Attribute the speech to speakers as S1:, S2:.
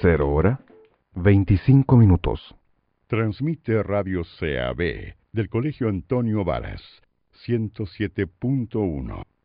S1: 0:25.
S2: Transmite Radio CAB del Colegio Antonio Varas, 107.1.